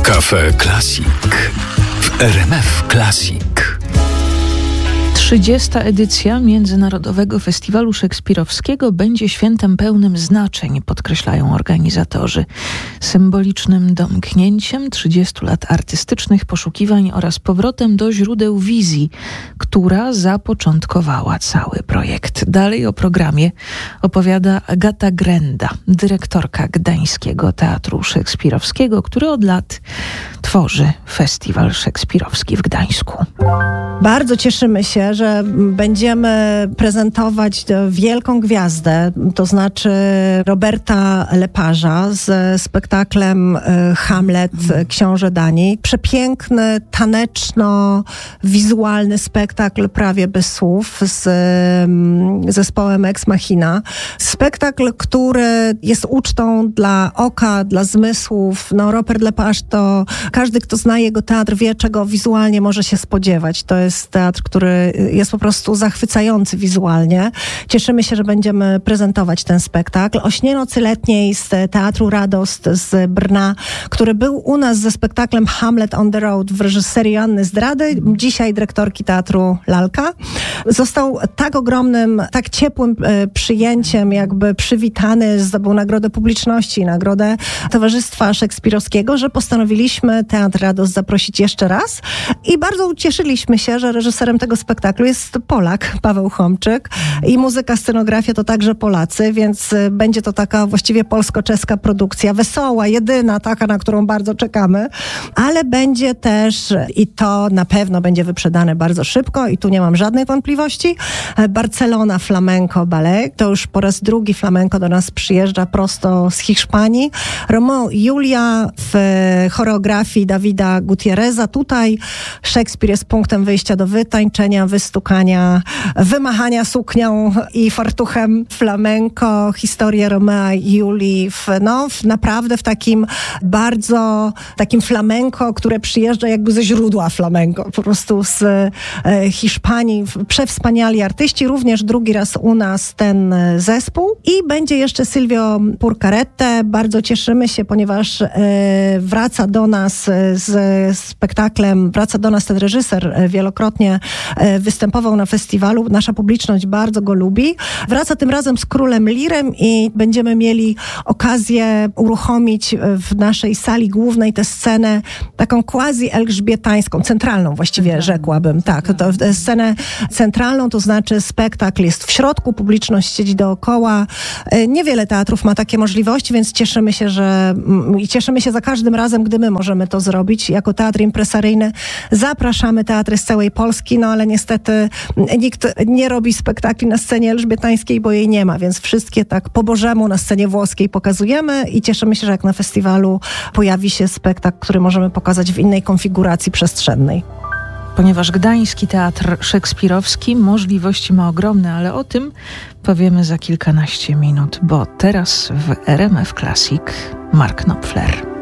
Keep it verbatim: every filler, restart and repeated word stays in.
Cafe Classic w R M F Classic. trzydziesta edycja Międzynarodowego Festiwalu Szekspirowskiego będzie świętem pełnym znaczeń, podkreślają organizatorzy. Symbolicznym domknięciem trzydziestu lat artystycznych poszukiwań oraz powrotem do źródeł wizji, która zapoczątkowała cały projekt. Dalej o programie opowiada Agata Grenda, dyrektorka Gdańskiego Teatru Szekspirowskiego, który od lat tworzy Festiwal Szekspirowski w Gdańsku. Bardzo cieszymy się, że będziemy prezentować wielką gwiazdę, to znaczy Roberta Leparza z spektaklem Hamlet, Książę Danii. Przepiękny, taneczno-wizualny spektakl prawie bez słów z zespołem Ex Machina. Spektakl, który jest ucztą dla oka, dla zmysłów. No, Robert Lepage to każdy, kto zna jego teatr, wie, czego wizualnie może się spodziewać. To jest teatr, który jest po prostu zachwycający wizualnie. Cieszymy się, że będziemy prezentować ten spektakl. O Śnie Nocy Letniej z Teatru Radost z Brna, który był u nas ze spektaklem Hamlet on the Road w reżyserii Anny Zdrady, dzisiaj dyrektorki Teatru Lalka. Został tak ogromnym, tak ciepłym e, przyjęciem, jakby przywitany, zdobył nagrodę publiczności, nagrodę Towarzystwa Szekspirowskiego, że postanowiliśmy Teatr Radost zaprosić jeszcze raz i bardzo ucieszyliśmy się, że reżyserem tego spektaklu jest Polak, Paweł Chomczyk, i muzyka, scenografia to także Polacy, więc będzie to taka właściwie polsko-czeska produkcja, wesoła, jedyna, taka, na którą bardzo czekamy, ale będzie też, i to na pewno będzie wyprzedane bardzo szybko i tu nie mam żadnych wątpliwości, Barcelona Flamenco Ballet. To już po raz drugi flamenco do nas przyjeżdża prosto z Hiszpanii. Romeo i Julia w choreografii Dawida Gutierreza. Tutaj Szekspir jest punktem wyjścia do wytańczenia, wystukania, wymachania suknią i fartuchem. Flamenco, historia Romea i Julii w, no, w, naprawdę w takim bardzo takim flamenco, które przyjeżdża jakby ze źródła flamenco, po prostu z e, Hiszpanii. Przewspaniali artyści, również drugi raz u nas ten zespół. I będzie jeszcze Silvio Purcarette. Bardzo cieszymy się, ponieważ e, wraca do nas z spektaklem, wraca do nas ten reżyser, wielokrotnie występował na festiwalu, nasza publiczność bardzo go lubi. Wraca tym razem z Królem Lirem i będziemy mieli okazję uruchomić w naszej sali głównej tę scenę taką quasi-elżbietańską, centralną właściwie mhm. rzekłabym. Tak, to scenę centralną, to znaczy spektakl jest w środku, publiczność siedzi dookoła. Niewiele teatrów ma takie możliwości, więc cieszymy się, że i cieszymy się za każdym razem, gdy my możemy to zrobić. Jako teatr impresaryjny zapraszamy teatry z całej Polski, no ale niestety nikt nie robi spektakli na scenie elżbietańskiej, bo jej nie ma, więc wszystkie tak po bożemu na scenie włoskiej pokazujemy i cieszymy się, że jak na festiwalu pojawi się spektakl, który możemy pokazać w innej konfiguracji przestrzennej. Ponieważ Gdański Teatr Szekspirowski możliwości ma ogromne, ale o tym powiemy za kilkanaście minut, bo teraz w R M F Classic Mark Knopfler.